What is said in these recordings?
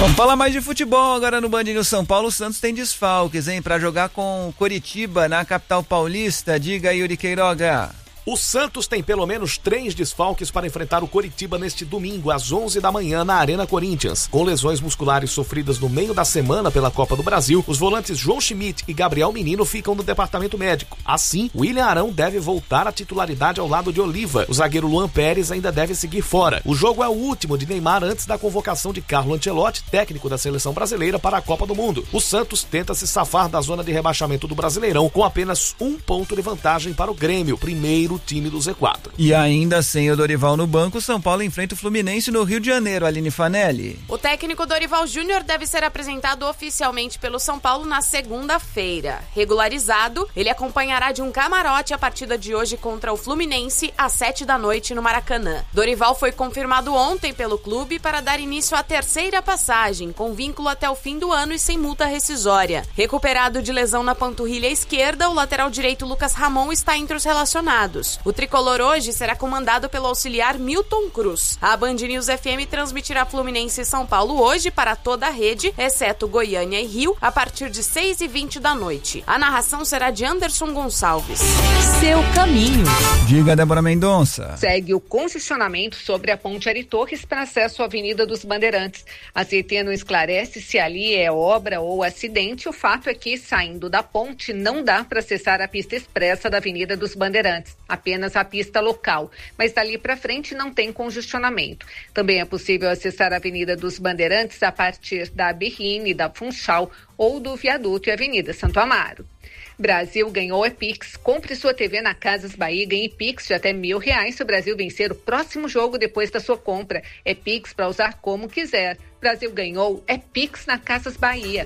Vamos falar mais de futebol agora no Band News São Paulo. O Santos tem desfalques, hein? Para jogar com o Coritiba na capital paulista. Diga aí, Yuri Queiroga. O Santos tem pelo menos 3 desfalques para enfrentar o Coritiba neste domingo, às 11 da manhã, na Arena Corinthians. Com lesões musculares sofridas no meio da semana pela Copa do Brasil, os volantes João Schmidt e Gabriel Menino ficam no departamento médico. Assim, William Arão deve voltar à titularidade ao lado de Oliva. O zagueiro Luan Pérez ainda deve seguir fora. O jogo é o último de Neymar antes da convocação de Carlo Ancelotti, técnico da seleção brasileira, para a Copa do Mundo. O Santos tenta se safar da zona de rebaixamento do Brasileirão com apenas 1 ponto de vantagem para o Grêmio, primeiro time do Z4. E ainda sem o Dorival no banco, o São Paulo enfrenta o Fluminense no Rio de Janeiro. Aline Fanelli. O técnico Dorival Júnior deve ser apresentado oficialmente pelo São Paulo na segunda-feira. Regularizado, ele acompanhará de um camarote a partida de hoje contra o Fluminense às 7 da noite no Maracanã. Dorival foi confirmado ontem pelo clube para dar início à 3ª passagem, com vínculo até o fim do ano e sem multa rescisória. Recuperado de lesão na panturrilha esquerda, o lateral direito Lucas Ramon está entre os relacionados. O tricolor hoje será comandado pelo auxiliar Milton Cruz. A Band News FM transmitirá Fluminense e São Paulo hoje para toda a rede, exceto Goiânia e Rio, a partir de 6h20 da noite. A narração será de Anderson Gonçalves. Seu caminho. Diga, Débora Mendonça. Segue o congestionamento sobre a Ponte Ari Torres para acesso à Avenida dos Bandeirantes. A CT não esclarece se ali é obra ou acidente. O fato é que, saindo da ponte, não dá para acessar a pista expressa da Avenida dos Bandeirantes. Apenas a pista local, mas dali para frente não tem congestionamento. Também é possível acessar a Avenida dos Bandeirantes a partir da Berrine, da Funchal ou do Viaduto e Avenida Santo Amaro. Brasil ganhou Epix. Compre sua TV na Casas Bahia e ganhe Pix de até R$1.000 se o Brasil vencer o próximo jogo depois da sua compra. É Pix para usar como quiser. Brasil ganhou, é Pix na Casas Bahia.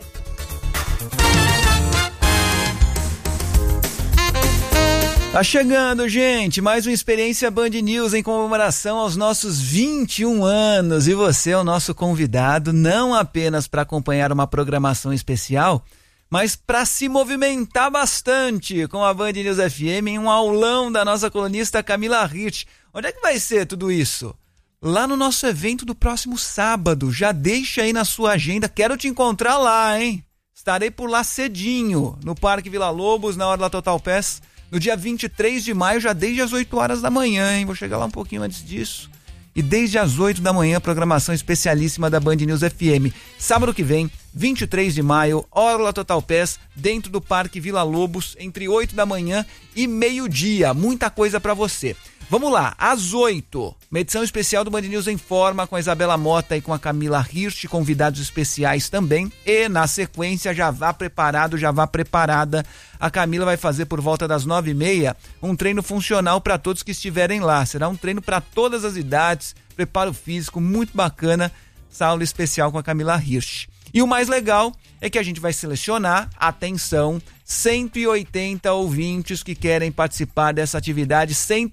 Tá chegando, gente, mais uma experiência Band News em comemoração aos nossos 21 anos. E você é o nosso convidado, não apenas para acompanhar uma programação especial, mas para se movimentar bastante com a Band News FM em um aulão da nossa colunista Camila Hirsch. Onde é que vai ser tudo isso? Lá no nosso evento do próximo sábado. Já deixa aí na sua agenda, quero te encontrar lá, hein? Estarei por lá cedinho, no Parque Vila Lobos, na Orla Total Pass. No dia 23 de maio, já desde as 8 horas da manhã, hein? Vou chegar lá um pouquinho antes disso. E desde as 8 da manhã, programação especialíssima da Band News FM. Sábado que vem, 23 de maio, Orla Total Pass, dentro do Parque Vila Lobos, entre 8 da manhã e meio-dia. Muita coisa pra você. Vamos lá, às 8, uma edição especial do Band News em Forma com a Isabela Mota e com a Camila Hirsch, convidados especiais também. E na sequência, já vá preparado, já vá preparada. A Camila vai fazer por volta das 9h30 um treino funcional para todos que estiverem lá. Será um treino para todas as idades, preparo físico, muito bacana. Essa aula especial com a Camila Hirsch. E o mais legal é que a gente vai selecionar, atenção, 180 ouvintes que querem participar dessa atividade,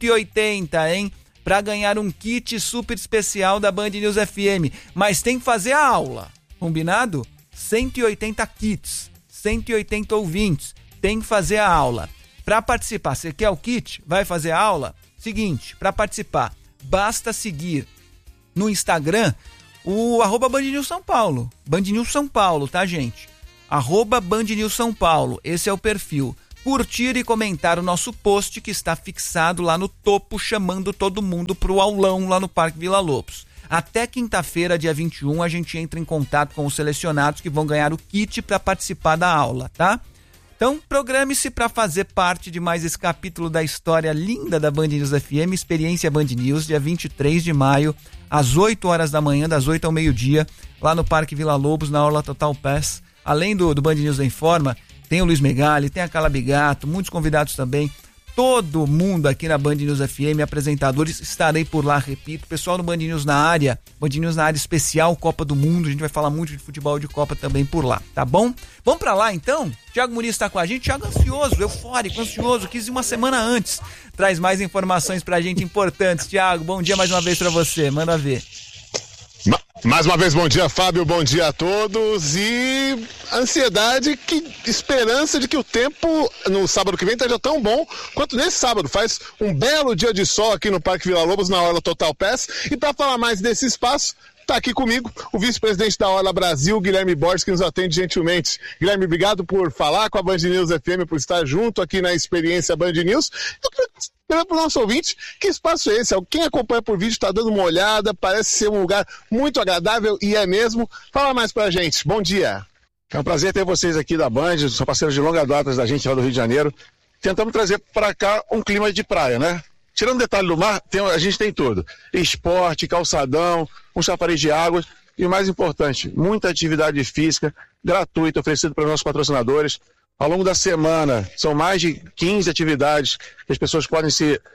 180, hein? Para ganhar um kit super especial da Band News FM. Mas tem que fazer a aula, combinado? 180 kits, 180 ouvintes, tem que fazer a aula. Para participar, você quer o kit? Vai fazer a aula? Seguinte, para participar, basta seguir no Instagram o @Band News São Paulo. Band News São Paulo, tá, gente? @Band News São Paulo. Esse é o perfil. Curtir e comentar o nosso post que está fixado lá no topo, chamando todo mundo pro aulão lá no Parque Vila Lobos. Até quinta-feira, dia 21, a gente entra em contato com os selecionados que vão ganhar o kit para participar da aula, tá? Então, programe-se para fazer parte de mais esse capítulo da história linda da Band News FM, Experiência Band News, dia 23 de maio, às 8 horas da manhã, das 8 ao meio-dia, lá no Parque Vila Lobos, na Orla Total Pass. Além do Band News em Forma, tem o Luiz Megali, tem a Carla Bigato, muitos convidados também. Todo mundo aqui na Band News FM, apresentadores, estarei por lá, repito. Pessoal do Band News na área especial, Copa do Mundo, a gente vai falar muito de futebol de Copa também por lá, tá bom? Vamos pra lá então? Thiago Muniz está com a gente, Thiago ansioso, eufórico, ansioso, quis ir uma semana antes. Traz mais informações pra gente importantes. Thiago, bom dia mais uma vez pra você, manda ver. Mais uma vez, bom dia, Fábio, bom dia a todos. E ansiedade, esperança de que o tempo no sábado que vem esteja tão bom quanto nesse sábado. Faz um belo dia de sol aqui no Parque Vila Lobos, na Orla Total Pass. E para falar mais desse espaço, Está aqui comigo o vice-presidente da Orla Brasil, Guilherme Borges, que nos atende gentilmente. Guilherme, obrigado por falar com a Band News FM, por estar junto aqui na experiência Band News. Eu queria saber para o nosso ouvinte, que espaço é esse? Quem acompanha por vídeo está dando uma olhada, parece ser um lugar muito agradável e é mesmo. Fala mais para a gente. Bom dia. É um prazer ter vocês aqui da Band, são parceiros de longa data da gente lá do Rio de Janeiro. Tentamos trazer para cá um clima de praia, né? Tirando o detalhe do mar, a gente tem tudo. Esporte, calçadão, um chafariz de água e o mais importante, muita atividade física gratuita oferecida para os nossos patrocinadores. Ao longo da semana, são mais de 15 atividades que as pessoas podem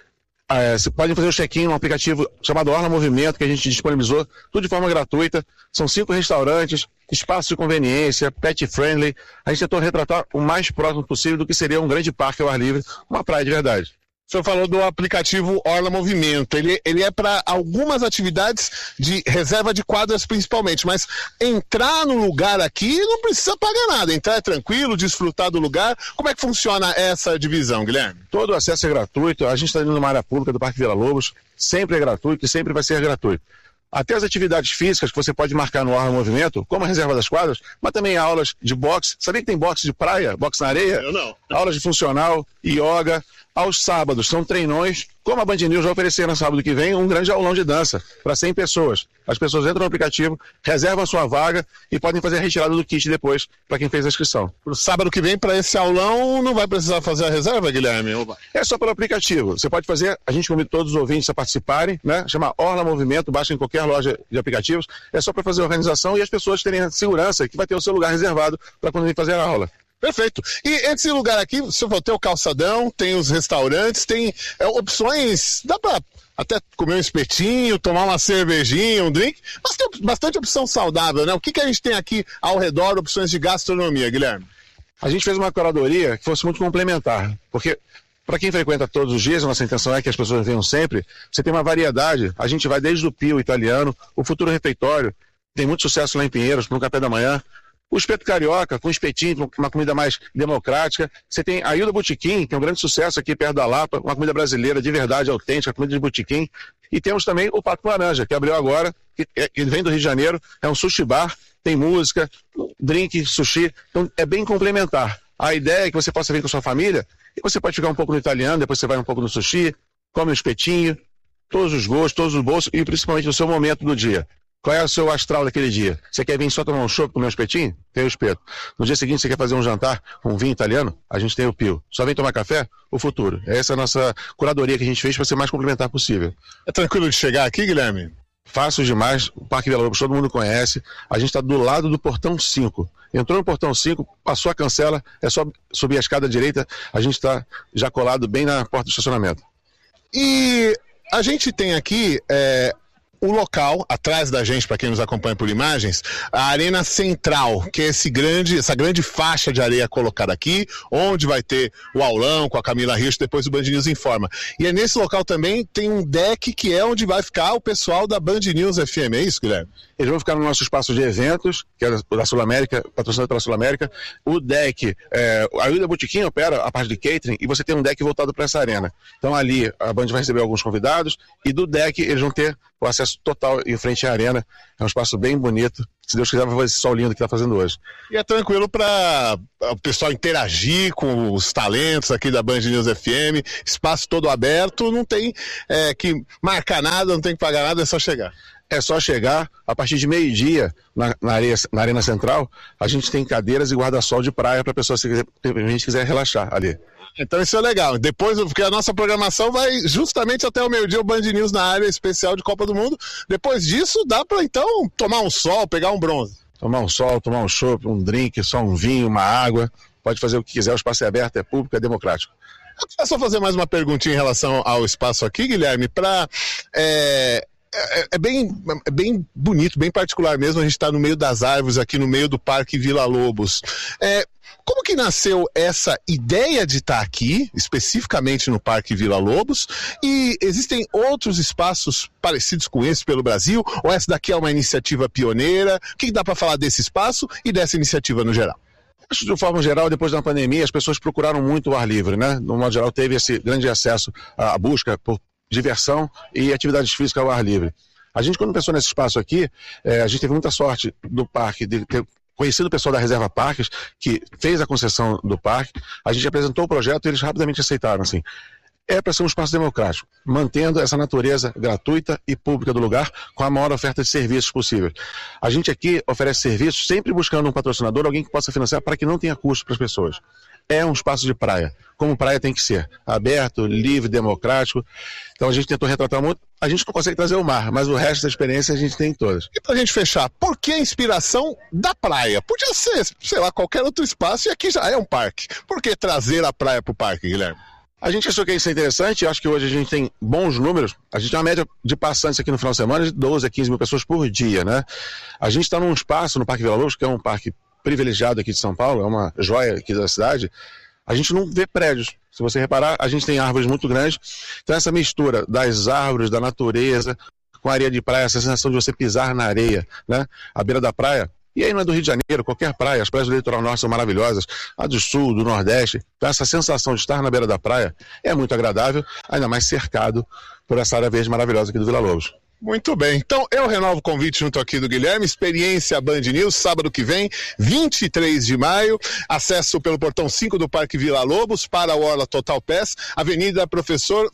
podem fazer o check-in no aplicativo chamado Orla Movimento, que a gente disponibilizou, tudo de forma gratuita. São 5 restaurantes, espaços de conveniência, pet friendly. A gente tentou retratar o mais próximo possível do que seria um grande parque ao ar livre, uma praia de verdade. O senhor falou do aplicativo Orla Movimento. Ele é para algumas atividades de reserva de quadras principalmente, mas entrar no lugar aqui não precisa pagar nada. Entrar é tranquilo, desfrutar do lugar. Como é que funciona essa divisão, Guilherme? Todo o acesso é gratuito. A gente está indo numa área pública do Parque Vila Lobos. Sempre é gratuito e sempre vai ser gratuito. Até as atividades físicas que você pode marcar no Orla Movimento, como a reserva das quadras, mas também aulas de boxe. Sabia que tem boxe de praia, boxe na areia? Eu não. Aulas de funcional, yoga. Aos sábados são treinões, como a Band News vai oferecer no sábado que vem, um grande aulão de dança para 100 pessoas. As pessoas entram no aplicativo, reservam a sua vaga e podem fazer a retirada do kit depois para quem fez a inscrição. Pro sábado que vem, para esse aulão, não vai precisar fazer a reserva, Guilherme? É só pelo aplicativo. Você pode fazer, a gente convida todos os ouvintes a participarem, né? Chama Orla Movimento, baixa em qualquer loja de aplicativos. É só para fazer a organização e as pessoas terem a segurança que vai ter o seu lugar reservado para quando vem fazer a aula. Perfeito. E esse lugar aqui, você vai ter o calçadão, tem os restaurantes, tem opções, dá para até comer um espetinho, tomar uma cervejinha, um drink, mas tem bastante opção saudável, né? O que a gente tem aqui ao redor, opções de gastronomia, Guilherme? A gente fez uma curadoria que fosse muito complementar, porque para quem frequenta todos os dias, a nossa intenção é que as pessoas venham sempre, você tem uma variedade, a gente vai desde o Pio italiano, o Futuro Refeitório, tem muito sucesso lá em Pinheiros, no café da manhã, o espeto carioca, com espetinho, uma comida mais democrática. Você tem a Hilda Botequim, que é um grande sucesso aqui perto da Lapa, uma comida brasileira de verdade, autêntica, comida de botequim. E temos também o Pato Laranja, que abriu agora, que vem do Rio de Janeiro, é um sushi bar, tem música, drink, sushi, então é bem complementar. A ideia é que você possa vir com a sua família, e você pode ficar um pouco no italiano, depois você vai um pouco no sushi, come um espetinho, todos os gostos, todos os bolsos, e principalmente no seu momento do dia. Qual é o seu astral daquele dia? Você quer vir só tomar um chopp, comer um espetinho? Tem o espeto. No dia seguinte você quer fazer um jantar com um vinho italiano? A gente tem o Pio. Só vem tomar café? O Futuro. Essa é a nossa curadoria que a gente fez para ser mais complementar possível. É tranquilo de chegar aqui, Guilherme? Fácil demais. O Parque Vila Lobos todo mundo conhece. A gente está do lado do portão 5. Entrou no portão 5, passou a cancela, é só subir a escada direita. A gente está já colado bem na porta do estacionamento. E a gente tem aqui o local, atrás da gente, para quem nos acompanha por imagens, a Arena Central, que é essa grande faixa de areia colocada aqui, onde vai ter o aulão com a Camila Rios, depois o Band News informa. E é nesse local também tem um deck que é onde vai ficar o pessoal da Band News FM, é isso, Guilherme? Eles vão ficar no nosso espaço de eventos, que é da Sul América, patrocinado pela Sul América. O deck, a Hilda Botequim opera a parte de catering e você tem um deck voltado para essa arena. Então ali a Band vai receber alguns convidados e do deck eles vão ter o acesso total em frente à arena. É um espaço bem bonito. Se Deus quiser, vai fazer esse sol lindo que está fazendo hoje. E é tranquilo para o pessoal interagir com os talentos aqui da Band News FM. Espaço todo aberto, não tem que marcar nada, não tem que pagar nada, é só chegar. É só chegar, a partir de meio-dia, na Arena Central, a gente tem cadeiras e guarda-sol de praia para a pessoa, se a gente quiser relaxar ali. Então isso é legal. Depois, porque a nossa programação vai justamente até o meio-dia, o Band News na área especial de Copa do Mundo. Depois disso, dá para então tomar um sol, pegar um bronze. Tomar um sol, tomar um chopp, um drink, só um vinho, uma água. Pode fazer o que quiser, o espaço é aberto, é público, é democrático. É só fazer mais uma perguntinha em relação ao espaço aqui, Guilherme, para... É bem bonito, bem particular mesmo. A gente está no meio das árvores, aqui no meio do Parque Vila Lobos. Como que nasceu essa ideia de estar aqui, especificamente no Parque Vila Lobos? E existem outros espaços parecidos com esse pelo Brasil? Ou essa daqui é uma iniciativa pioneira? O que dá para falar desse espaço e dessa iniciativa no geral? Acho que de forma geral, depois da pandemia, as pessoas procuraram muito o ar livre, né? No modo geral, teve esse grande acesso à busca por diversão e atividades físicas ao ar livre. A gente, quando pensou nesse espaço aqui, a gente teve muita sorte do parque de ter conhecido o pessoal da Reserva Parques, que fez a concessão do parque. A gente apresentou o projeto e eles rapidamente aceitaram, assim. É para ser um espaço democrático, mantendo essa natureza gratuita e pública do lugar com a maior oferta de serviços possível. A gente aqui oferece serviços sempre buscando um patrocinador, alguém que possa financiar para que não tenha custo para as pessoas. É um espaço de praia, como praia tem que ser, aberto, livre, democrático. Então a gente tentou retratar muito. A gente não consegue trazer o mar, mas o resto da experiência a gente tem em todas. E pra gente fechar, por que a inspiração da praia? Podia ser, sei lá, qualquer outro espaço e aqui já é um parque. Por que trazer a praia pro parque, Guilherme? A gente achou que isso é interessante, acho que hoje a gente tem bons números. A gente tem uma média de passantes aqui no final de semana de 12 a 15 mil pessoas por dia, né? A gente está num espaço no Parque Vila Lobos, que é um parque privilegiado aqui de São Paulo, é uma joia aqui da cidade. A gente não vê prédios. Se você reparar, a gente tem árvores muito grandes. Então essa mistura das árvores, da natureza, com a areia de praia, essa sensação de você pisar na areia, né? À beira da praia. E aí não é do Rio de Janeiro, qualquer praia, as praias do litoral norte são maravilhosas, a do sul, do nordeste. Então essa sensação de estar na beira da praia é muito agradável, ainda mais cercado por essa área verde maravilhosa aqui do Vila Lobos. Muito bem, então eu renovo o convite junto aqui do Guilherme, Experiência Band News, sábado que vem, 23 de maio, acesso pelo portão 5 do Parque Vila Lobos para o Orla Total Pass, Avenida Professor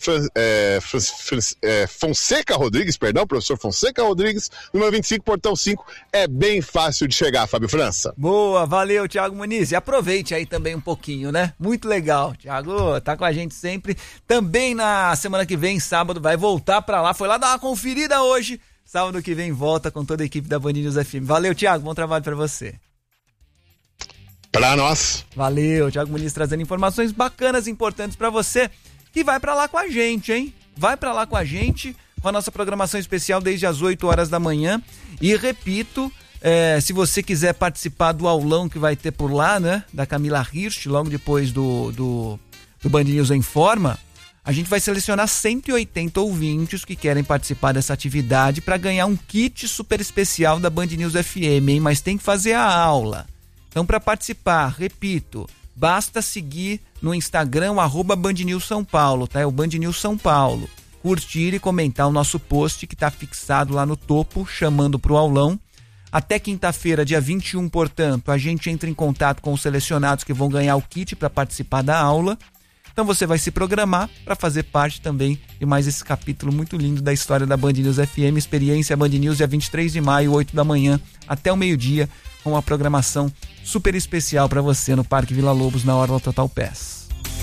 Fonseca Rodrigues, professor Fonseca Rodrigues, número 25, portão 5, é bem fácil de chegar, Fábio França. Boa, valeu, Thiago Muniz, e aproveite aí também um pouquinho, né? Muito legal, Thiago, tá com a gente sempre, também na semana que vem, sábado, vai voltar pra lá, foi lá dar uma conferida hoje, sábado que vem volta com toda a equipe da Band News FM. Valeu, Thiago, bom trabalho pra você. Pra nós. Valeu, Thiago Muniz trazendo informações bacanas, importantes pra você, e vai pra lá com a gente, hein? Vai pra lá com a gente, com a nossa programação especial desde as 8 horas da manhã, e repito, se você quiser participar do aulão que vai ter por lá, né, da Camila Hirsch, logo depois do Band News Informa, a gente vai selecionar 180 ouvintes que querem participar dessa atividade para ganhar um kit super especial da Band News FM, hein? Mas tem que fazer a aula. Então, para participar, repito, basta seguir no Instagram @BandNewsSãoPaulo, tá? É o Band News São Paulo. Curtir e comentar o nosso post que está fixado lá no topo, chamando para o aulão. Até quinta-feira, dia 21, portanto, a gente entra em contato com os selecionados que vão ganhar o kit para participar da aula. Então você vai se programar para fazer parte também de mais esse capítulo muito lindo da história da Band News FM, Experiência Band News, dia 23 de maio, 8 da manhã, até o meio-dia, com uma programação super especial para você no Parque Vila Lobos, na Orla Total Pass.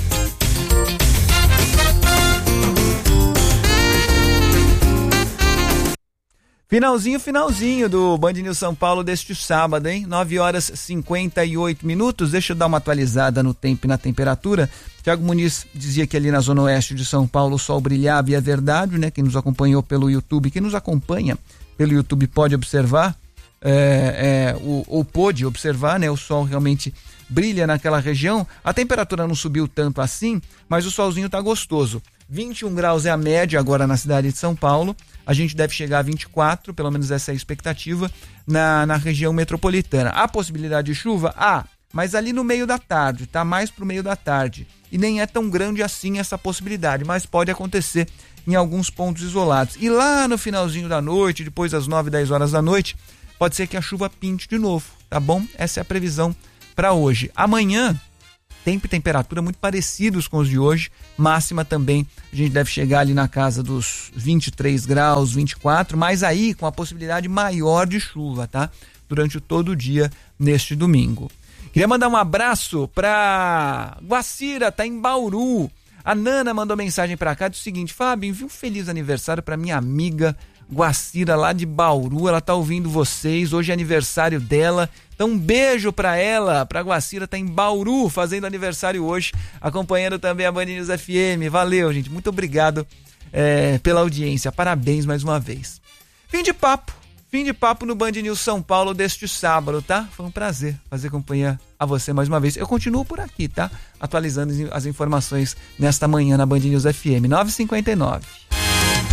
Finalzinho do Band News São Paulo deste sábado, hein? 9 horas 58 minutos. Deixa eu dar uma atualizada no tempo e na temperatura. Thiago Muniz dizia que ali na zona oeste de São Paulo o sol brilhava, e é verdade, né? Quem nos acompanhou pelo YouTube, quem nos acompanha pelo YouTube pode observar, ou pôde observar, né? O sol realmente brilha naquela região. A temperatura não subiu tanto assim, mas o solzinho tá gostoso. 21 graus é a média agora na cidade de São Paulo. A gente deve chegar a 24, pelo menos essa é a expectativa, na região metropolitana. Há possibilidade de chuva? Mas ali no meio da tarde, tá? Mais pro meio da tarde. E nem é tão grande assim essa possibilidade, mas pode acontecer em alguns pontos isolados. E lá no finalzinho da noite, depois das 9, 10 horas da noite, pode ser que a chuva pinte de novo, tá bom? Essa é a previsão para hoje. Amanhã, tempo e temperatura muito parecidos com os de hoje, máxima também, a gente deve chegar ali na casa dos 23 graus, 24, mas aí com a possibilidade maior de chuva, tá? Durante todo o dia neste domingo. Queria mandar um abraço pra Guacira, tá em Bauru. A Nana mandou mensagem pra cá do seguinte: Fábio, envia um feliz aniversário pra minha amiga Guacira lá de Bauru, ela tá ouvindo vocês, hoje é aniversário dela, então um beijo pra ela, pra Guacira, tá em Bauru fazendo aniversário hoje, acompanhando também a Band News FM. Valeu, gente, muito obrigado pela audiência, parabéns mais uma vez. Fim de papo no Band News São Paulo deste sábado, tá? Foi um prazer fazer companhia a você mais uma vez. Eu continuo por aqui, tá? Atualizando as informações nesta manhã na Band News FM 9h59.